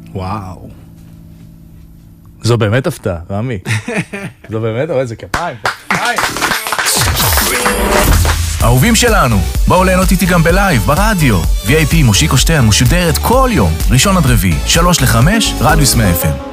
וואו. זו באמת הפתעה, רמי. זו באמת, אבל זה כפיים. אהובים שלנו, בואו ליהנות איתי גם בלייב, ברדיו. VIP מושיקו שטרן משודרת כל יום, ראשון עד רביעי, 3 ל-5, רדיוס 100 FM.